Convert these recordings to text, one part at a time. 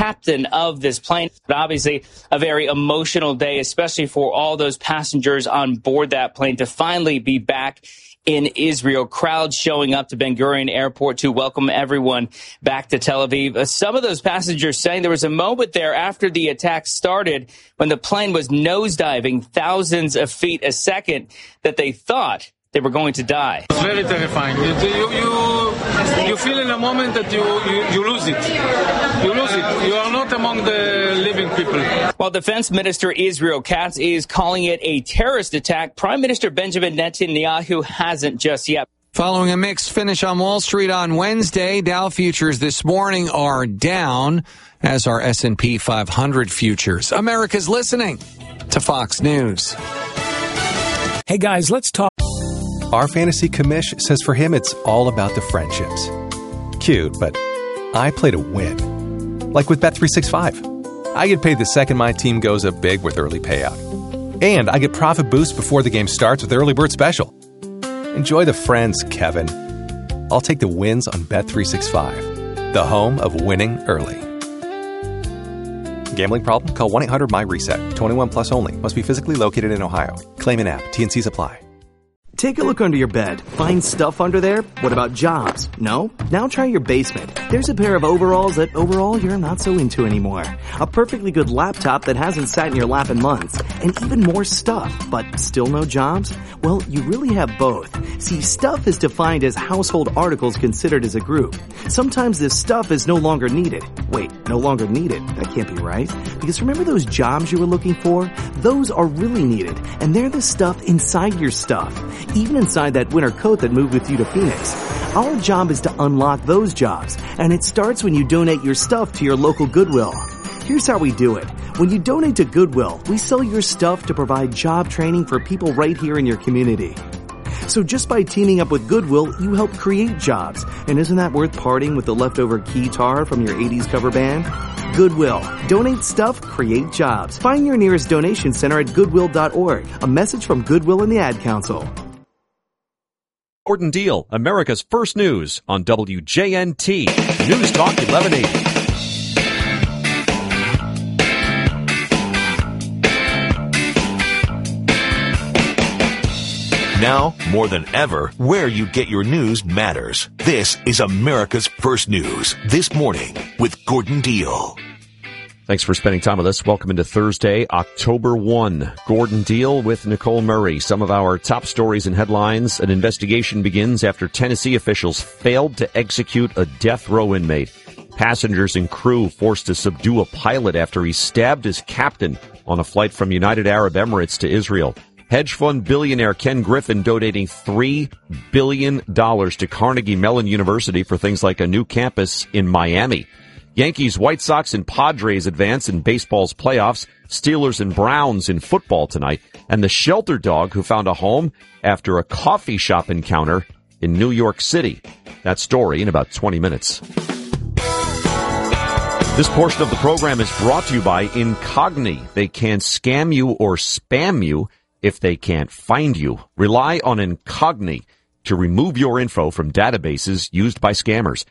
captain of this plane. But obviously, a very emotional day, especially for all those passengers on board that plane to finally be back in Israel. Crowds showing up to Ben Gurion Airport to welcome everyone back to Tel Aviv. Some of those passengers saying there was a moment there after the attack started when the plane was nosediving thousands of feet a second that they thought they were going to die. It's very terrifying. You feel in a moment that you lose it. You lose it. You are not among the living people. While Defense Minister Israel Katz is calling it a terrorist attack, Prime Minister Benjamin Netanyahu hasn't just yet. Following a mixed finish on Wall Street on Wednesday, Dow futures this morning are down, as are S&P 500 futures. America's listening to Fox News. Hey guys, let's talk. Our fantasy commish says for him it's all about the friendships. Cute, but I play to win. Like with Bet365. I get paid the second my team goes up big with early payout. And I get profit boost before the game starts with Early Bird Special. Enjoy the friends, Kevin. I'll take the wins on Bet365, the home of winning early. Gambling problem? Call 1-800-MY-RESET. 21 plus only. Must be physically located in Ohio. Claim an app. T&Cs apply. Take a look under your bed. Find stuff under there? What about jobs? No? Now try your basement. There's a pair of overalls that overall you're not so into anymore. A perfectly good laptop that hasn't sat in your lap in months. And even more stuff, but still no jobs? Well, you really have both. See, stuff is defined as household articles considered as a group. Sometimes this stuff is no longer needed. Wait, no longer needed? That can't be right. Because remember those jobs you were looking for? Those are really needed. And they're the stuff inside your stuff. Even inside that winter coat that moved with you to Phoenix. Our job is to unlock those jobs, and it starts when you donate your stuff to your local Goodwill. Here's how we do it. When you donate to Goodwill, we sell your stuff to provide job training for people right here in your community. So just by teaming up with Goodwill, you help create jobs. And isn't that worth parting with the leftover keytar from your 80s cover band? Goodwill. Donate stuff, create jobs. Find your nearest donation center at goodwill.org. A message from Goodwill and the Ad Council. Gordon Deal, America's First News on WJNT, News Talk 1180. Now, more than ever, where you get your news matters. This is America's First News, This Morning with Gordon Deal. Thanks for spending time with us. Welcome into Thursday, October 1. Gordon Deal with Nicole Murray. Some of our top stories and headlines. An investigation begins after Tennessee officials failed to execute a death row inmate. Passengers and crew forced to subdue a pilot after he stabbed his captain on a flight from United Arab Emirates to Israel. Hedge fund billionaire Ken Griffin donating $3 billion to Carnegie Mellon University for things like a new campus in Miami. Yankees, White Sox, and Padres advance in baseball's playoffs. Steelers and Browns in football tonight. And the shelter dog who found a home after a coffee shop encounter in New York City. That story in about 20 minutes. This portion of the program is brought to you by Incogni. They can scam you or spam you if they can't find you. Rely on Incogni to remove your info from databases used by scammers.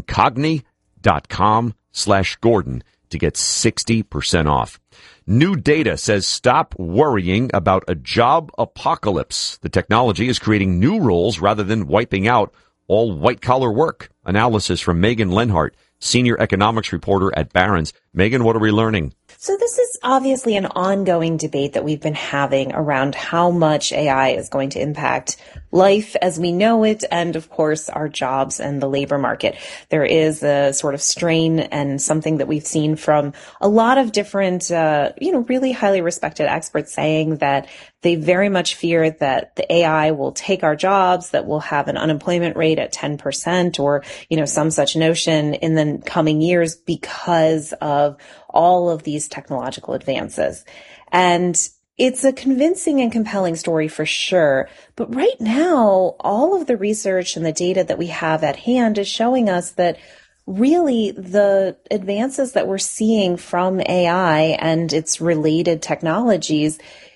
Incogni.com/Gordon to get 60% off. New data says stop worrying about a job apocalypse. The technology is creating new roles rather than wiping out all white-collar work. Analysis from Megan Lenhart, senior economics reporter at Barron's. Megan, what are we learning? So this is obviously an ongoing debate that we've been having around how much AI is going to impact life as we know it, and of course our jobs and the labor market. There is a sort of strain and something that we've seen from a lot of different, really highly respected experts saying that they very much fear that the AI will take our jobs, that we'll have an unemployment rate at 10% or, some such notion in the coming years because of all of these technological advances. And it's a convincing and compelling story for sure. But right now, all of the research and the data that we have at hand is showing us that really the advances that we're seeing from AI and its related technologies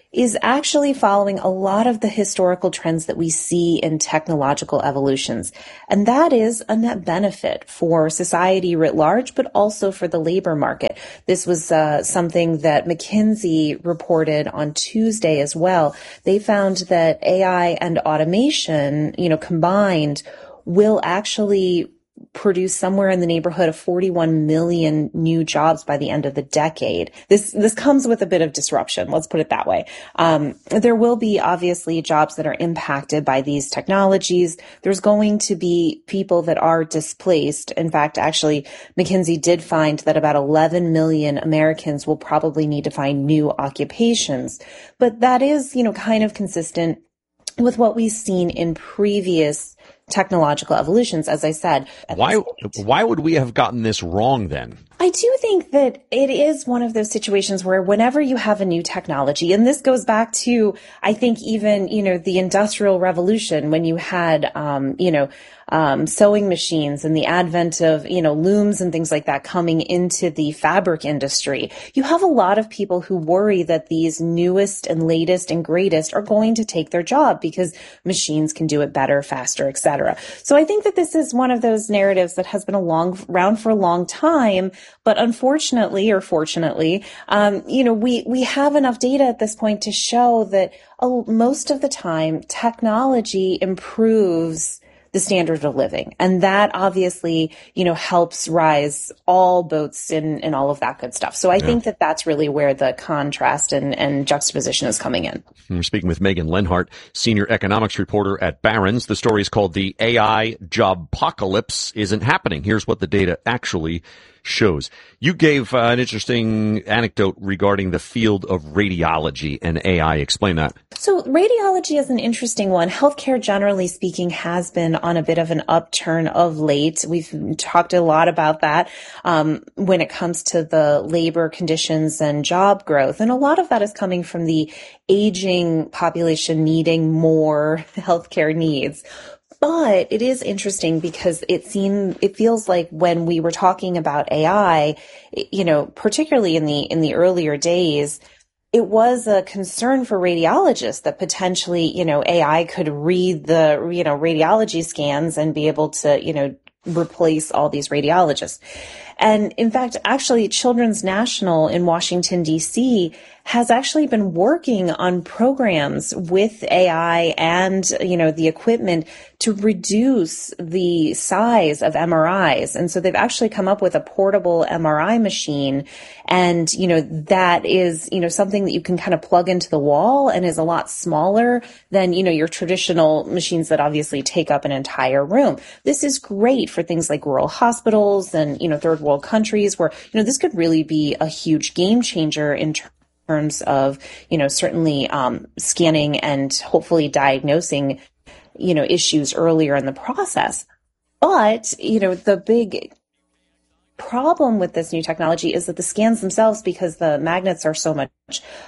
is actually following a lot of the historical trends that we see in technological evolutions. And that is a net benefit for society writ large, but also for the labor market. This was something that McKinsey reported on Tuesday as well. They found that AI and automation, combined will actually produce somewhere in the neighborhood of 41 million new jobs by the end of the decade. This comes with a bit of disruption. Let's put it that way. There will be obviously jobs that are impacted by these technologies. There's going to be people that are displaced. In fact, actually, McKinsey did find that about 11 million Americans will probably need to find new occupations. But that is, kind of consistent with what we've seen in previous technological evolutions, as I said. Why would we have gotten this wrong then? I do think that it is one of those situations where whenever you have a new technology, and this goes back to, I think, even, the Industrial Revolution, when you had, sewing machines and the advent of, looms and things like that coming into the fabric industry, you have a lot of people who worry that these newest and latest and greatest are going to take their job because machines can do it better, faster, etc. So I think that this is one of those narratives that has been around for a long time. But unfortunately, or fortunately, we have enough data at this point to show that most of the time technology improves the standard of living. And that obviously, helps rise all boats in all of that good stuff. So I think that that's really where the contrast and juxtaposition is coming in. We're speaking with Megan Lenhart, senior economics reporter at Barron's. The story is called The AI Jobpocalypse Isn't Happening. Here's what the data actually shows. You gave an interesting anecdote regarding the field of radiology and AI. Explain that. So radiology is an interesting one. Healthcare, generally speaking, has been on a bit of an upturn of late. We've talked a lot about that when it comes to the labor conditions and job growth. And a lot of that is coming from the aging population needing more healthcare needs. But it is interesting because it feels like when we were talking about AI, particularly in the earlier days, it was a concern for radiologists that potentially, AI could read the, radiology scans and be able to, replace all these radiologists. And in fact, actually, Children's National in Washington, D.C. has actually been working on programs with AI and, the equipment to reduce the size of MRIs. And so they've actually come up with a portable MRI machine. And, that is, something that you can kind of plug into the wall and is a lot smaller than, your traditional machines that obviously take up an entire room. This is great for things like rural hospitals and, third world countries where, this could really be a huge game changer in terms of, certainly scanning and hopefully diagnosing, issues earlier in the process. But, the big problem with this new technology is that the scans themselves, because the magnets are so much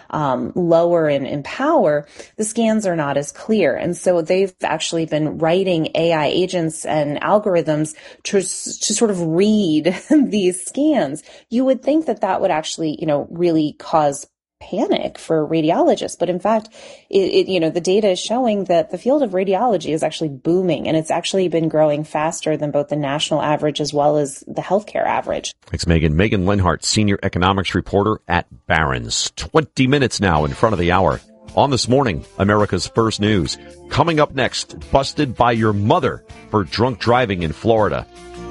lower in power, the scans are not as clear. And so they've actually been writing AI agents and algorithms to sort of read these scans. You would think that that would actually, really cause panic for radiologists. But in fact, the data is showing that the field of radiology is actually booming, and it's actually been growing faster than both the national average as well as the healthcare average. Thanks, Megan. Megan Lenhart, senior economics reporter at Barron's. 20 minutes now in front of the hour. On This Morning, America's First News. Coming up next, busted by your mother for drunk driving in Florida.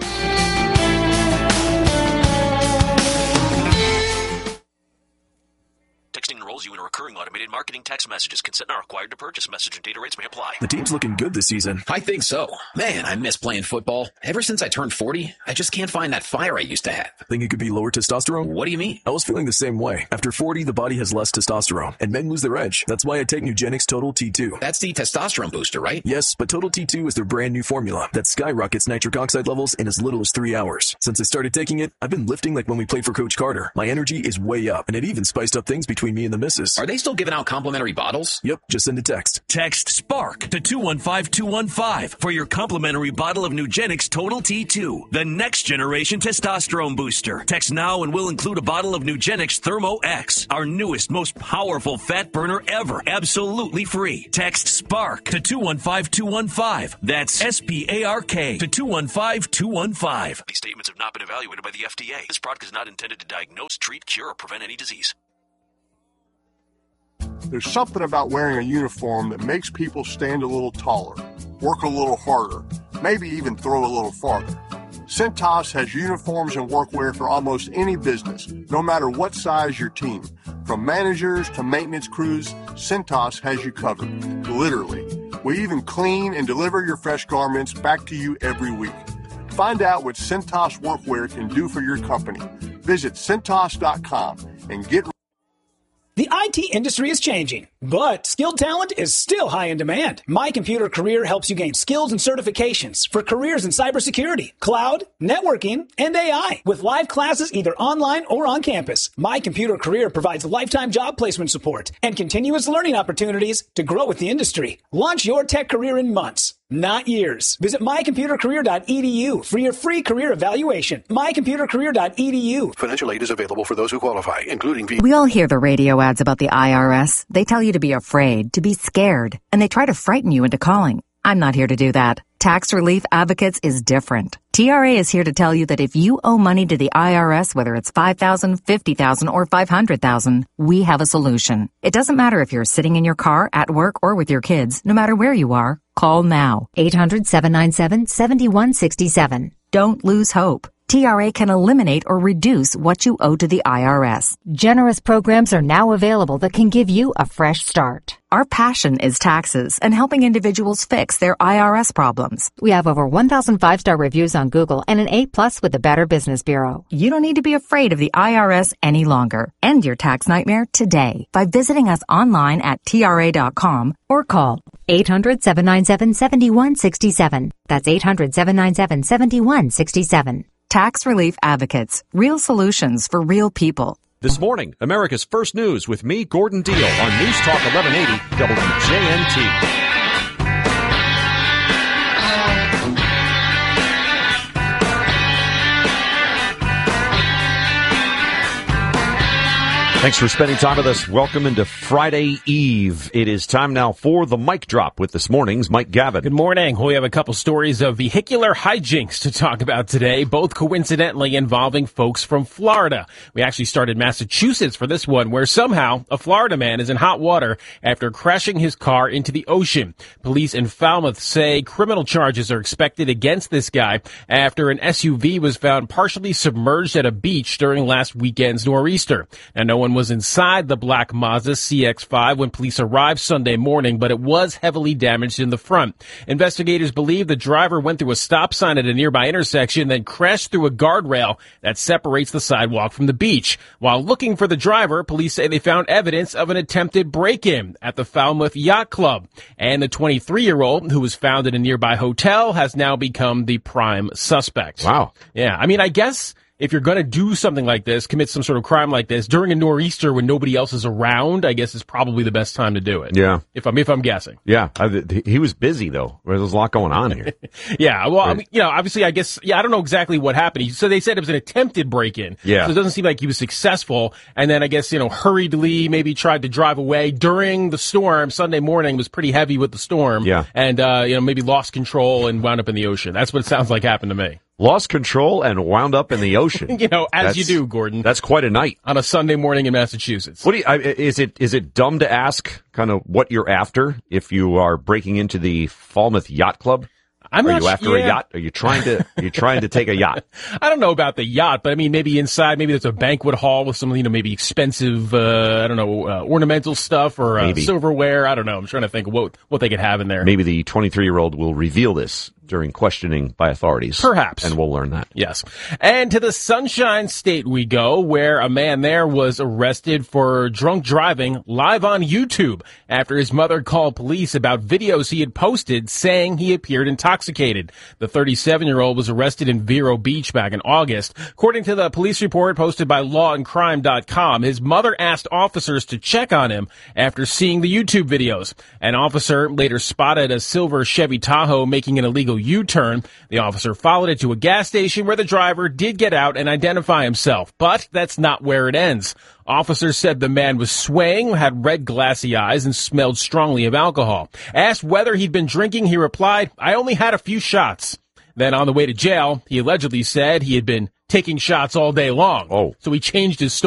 Texting enrolls you in a recurring automated marketing text messages. Consent not required to purchase. Message and data rates may apply. The team's looking good this season. I think so. Man, I miss playing football. Ever since I turned 40, I just can't find that fire I used to have. Think it could be lower testosterone? What do you mean? I was feeling the same way. After 40, the body has less testosterone, and men lose their edge. That's why I take Nugenix Total T2. That's the testosterone booster, right? Yes, but Total T2 is their brand new formula that skyrockets nitric oxide levels in as little as 3 hours. Since I started taking it, I've been lifting like when we played for Coach Carter. My energy is way up, and it even spiced up things between me and the misses. Are they still giving out complimentary bottles? Yep, just send a text. Text SPARK to 215-215 for your complimentary bottle of Nugenix Total T2, the next generation testosterone booster. Text now and we'll include a bottle of Nugenix Thermo X, our newest, most powerful fat burner ever, absolutely free. Text SPARK to 215-215. That's SPARK to 215-215. These statements have not been evaluated by the FDA. This product is not intended to diagnose, treat, cure, or prevent any disease. There's something about wearing a uniform that makes people stand a little taller, work a little harder, maybe even throw a little farther. Cintas has uniforms and workwear for almost any business, no matter what size your team. From managers to maintenance crews, Cintas has you covered, literally. We even clean and deliver your fresh garments back to you every week. Find out what Cintas Workwear can do for your company. Visit Cintas.com and get The IT industry is changing, but skilled talent is still high in demand. My Computer Career helps you gain skills and certifications for careers in cybersecurity, cloud, networking, and AI. With live classes either online or on campus, My Computer Career provides lifetime job placement support and continuous learning opportunities to grow with the industry. Launch your tech career in months, not years. Visit mycomputercareer.edu for your free career evaluation. mycomputercareer.edu. Financial aid is available for those who qualify, including We all hear the radio ads about the IRS. They tell you to be afraid, to be scared, and they try to frighten you into calling. I'm not here to do that. Tax Relief Advocates is different. TRA is here to tell you that if you owe money to the IRS, whether it's $5,000, $50,000, or $500,000, we have a solution. It doesn't matter if you're sitting in your car, at work, or with your kids. No matter where you are, call now. 800-797-7167. Don't lose hope. TRA can eliminate or reduce what you owe to the IRS. Generous programs are now available that can give you a fresh start. Our passion is taxes and helping individuals fix their IRS problems. We have over 1,000 5-star reviews on Google and an A+ with the Better Business Bureau. You don't need to be afraid of the IRS any longer. End your tax nightmare today by visiting us online at TRA.com or call 800-797-7167. That's 800-797-7167. Tax Relief Advocates. Real solutions for real people. This morning, America's First News with me, Gordon Deal, on News Talk 1180 WJNT. Thanks for spending time with us. Welcome into Friday Eve. It is time now for the Mic Drop with this morning's Mike Gavin. Good morning. We have a couple stories of vehicular hijinks to talk about today, both coincidentally involving folks from Florida. We actually started Massachusetts for this one, where somehow a Florida man is in hot water after crashing his car into the ocean. Police in Falmouth say criminal charges are expected against this guy after an SUV was found partially submerged at a beach during last weekend's nor'easter. Now, no one was inside the black Mazda CX-5 when police arrived Sunday morning, but it was heavily damaged in the front. Investigators believe the driver went through a stop sign at a nearby intersection, then crashed through a guardrail that separates the sidewalk from the beach. While looking for the driver, police say they found evidence of an attempted break-in at the Falmouth Yacht Club. And the 23-year-old, who was found in a nearby hotel, has now become the prime suspect. Wow. Yeah, I mean, I guess if you're going to do something like this, commit some sort of crime like this during a nor'easter when nobody else is around, I guess is probably the best time to do it. Yeah. If I'm guessing. Yeah. He was busy though. There's a lot going on here. Yeah. Well, right. I mean, obviously, I guess, I don't know exactly what happened. So they said it was an attempted break-in. Yeah. So it doesn't seem like he was successful. And then I guess, hurriedly maybe tried to drive away during the storm. Sunday morning was pretty heavy with the storm. Yeah. And, maybe lost control and wound up in the ocean. That's what it sounds like happened to me. Lost control and wound up in the ocean. As you do, Gordon. That's quite a night. On a Sunday morning in Massachusetts. Is it dumb to ask kind of what you're after if you are breaking into the Falmouth Yacht Club? Are you after a yacht? Are you trying to take a yacht? I don't know about the yacht, but I mean, maybe inside, maybe there's a banquet hall with some, maybe expensive, ornamental stuff or silverware. I don't know. I'm trying to think of what they could have in there. Maybe the 23-year-old will reveal this during questioning by authorities. Perhaps. And we'll learn that. Yes. And to the Sunshine State we go, where a man there was arrested for drunk driving live on YouTube after his mother called police about videos he had posted saying he appeared intoxicated. The 37-year-old was arrested in Vero Beach back in August. According to the police report posted by lawandcrime.com, his mother asked officers to check on him after seeing the YouTube videos. An officer later spotted a silver Chevy Tahoe making an illegal U-turn. The officer followed it to a gas station where the driver did get out and identify himself. But that's not where it ends. Officers said the man was swaying, had red glassy eyes, and smelled strongly of alcohol. Asked whether he'd been drinking, he replied, "I only had a few shots." Then on the way to jail, he allegedly said he had been taking shots all day long. So he changed his story.